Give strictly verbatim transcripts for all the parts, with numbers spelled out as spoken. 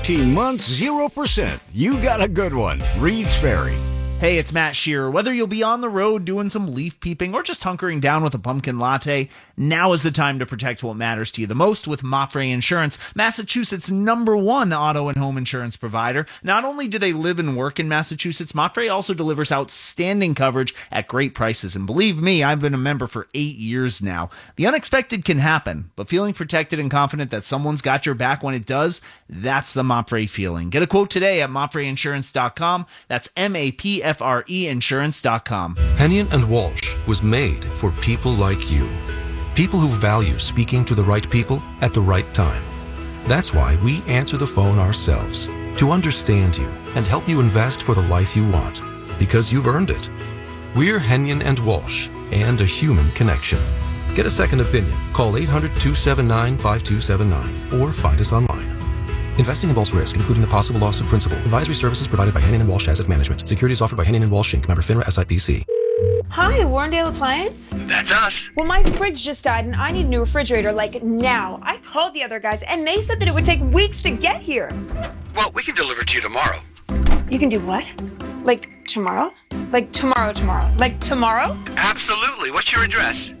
eighteen months, zero percent. You got a good one. Reed's Ferry. Hey, it's Matt Shearer. Whether you'll be on the road doing some leaf peeping or just hunkering down with a pumpkin latte, now is the time to protect what matters to you the most with Mapfre Insurance, Massachusetts' number one auto and home insurance provider. Not only do they live and work in Massachusetts, Mapfre also delivers outstanding coverage at great prices. And believe me, I've been a member for eight years now. The unexpected can happen, but feeling protected and confident that someone's got your back when it does, that's the Mapfre feeling. Get a quote today at mapfre insurance dot com. That's M A P F R E insurance dot com. Hennion and Walsh was made for people like you. People who value speaking to the right people at the right time. That's why we answer the phone ourselves, to understand you and help you invest for the life you want, because you've earned it. We're Hennion and Walsh, and a human connection. Get a second opinion. Call eight hundred, two seven nine, five two seven nine or find us online. Investing involves risk, including the possible loss of principal. Advisory services provided by Hennion and Walsh Asset Management. Securities offered by Hennion and Walsh Incorporated. Member FINRA S I P C. Hi, Warrendale Appliance? That's us. Well, my fridge just died and I need a new refrigerator, like, now. I called the other guys and they said that it would take weeks to get here. Well, we can deliver to you tomorrow. You can do what? Like, tomorrow? Like, tomorrow, tomorrow? Like, tomorrow? Absolutely. What's your address?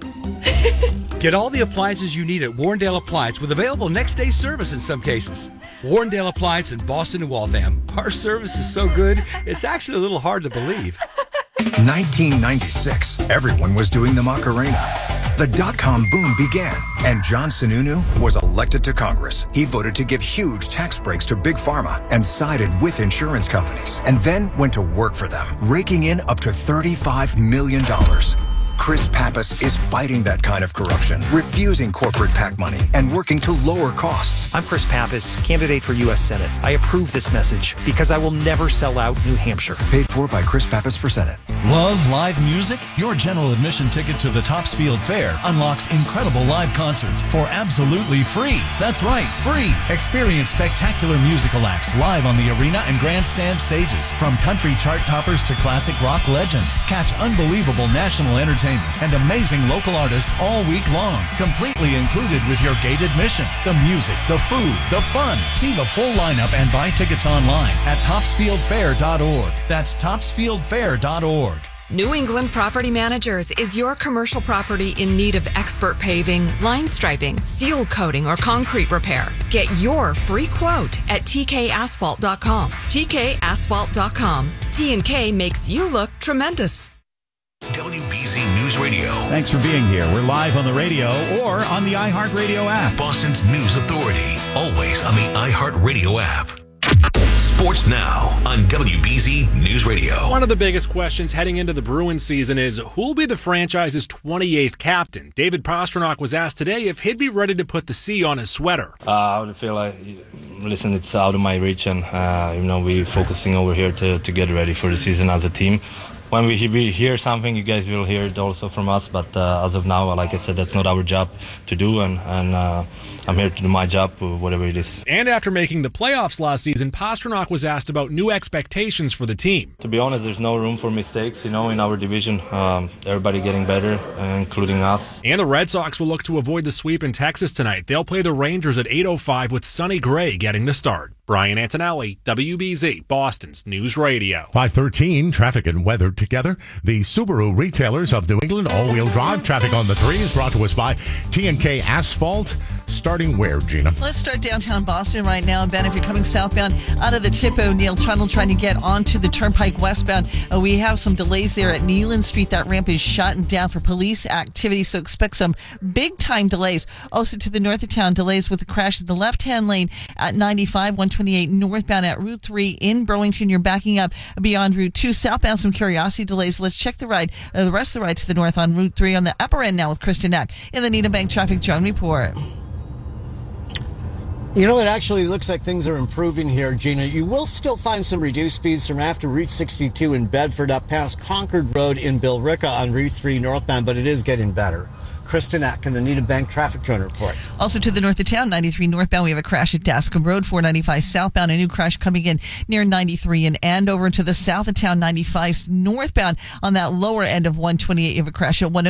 Get all the appliances you need at Warrendale Appliance with available next-day service in some cases. Warrendale Appliance in Boston and Waltham. Our service is so good, it's actually a little hard to believe. nineteen ninety-six, everyone was doing the Macarena. The dot-com boom began, and John Sununu was elected to Congress. He voted to give huge tax breaks to Big Pharma and sided with insurance companies, and then went to work for them, raking in up to thirty-five million dollars. Chris Pappas is fighting that kind of corruption, refusing corporate PAC money, and working to lower costs. I'm Chris Pappas, candidate for U S Senate. I approve this message because I will never sell out New Hampshire. Paid for by Chris Pappas for Senate. Love live music? Your general admission ticket to the Topsfield Fair unlocks incredible live concerts for absolutely free. That's right, free. Experience spectacular musical acts live on the arena and grandstand stages. From country chart toppers to classic rock legends. Catch unbelievable national entertainment and amazing local artists all week long, completely included with your gate admission. The music, the food, the fun. See the full lineup and buy tickets online at topsfield fair dot org. That's topsfield fair dot org. New England Property Managers is your commercial property in need of expert paving, line striping, seal coating, or concrete repair. Get your free quote at T K asphalt dot com. T K asphalt dot com. T and K makes you look tremendous. W B Z News Radio. Thanks for being here. We're live on the radio or on the iHeartRadio app. Boston's News Authority. Always on the iHeartRadio app. Sports Now on W B Z News Radio. One of the biggest questions heading into the Bruins season is who'll be the franchise's twenty-eighth captain? David Pastrnak was asked today if he'd be ready to put the C on his sweater. Uh, I would feel like, listen, it's out of my reach, and uh, you know, we're focusing over here to, to get ready for the season as a team. When we, we hear something, you guys will hear it also from us. But uh, as of now, like I said, that's not our job to do, and, and uh, I'm here to do my job, whatever it is. And after making the playoffs last season, Pastrnak was asked about new expectations for the team. To be honest, there's no room for mistakes, you know, in our division. Um, everybody getting better, including us. And the Red Sox will look to avoid the sweep in Texas tonight. They'll play the Rangers at eight oh five with Sonny Gray getting the start. Brian Antonelli, W B Z, Boston's News Radio. five thirteen, traffic and weather together. The Subaru retailers of New England, all-wheel drive traffic on the three is brought to us by T and K Asphalt. Starting where, Gina? Let's start downtown Boston right now. Ben, if you're coming southbound out of the Tip O'Neill Tunnel trying to get onto the Turnpike westbound, uh, we have some delays there at Neelan Street. That ramp is shut down for police activity, so expect some big-time delays. Also to the north of town, delays with the crash in the left-hand lane at ninety-five, one twenty-eight northbound at Route three in Burlington. You're backing up beyond Route two. Southbound, some Curiosity delays. Let's check the ride, uh, the rest of the ride to the north on Route three on the upper end now with Kristen Eck in the Needham Bank Traffic Drone Report. You know, it actually looks like things are improving here, Gina. You will still find some reduced speeds from after Route sixty-two in Bedford up past Concord Road in Billerica on Route three northbound, but it is getting better. Kristen Eck in the Needham Bank Traffic Drone Report. Also to the north of town, ninety-three northbound, we have a crash at Dascombe Road, four ninety-five southbound, a new crash coming in near ninety-three in Andover. To the south of town, ninety-five northbound on that lower end of one twenty-eight, you have a crash at one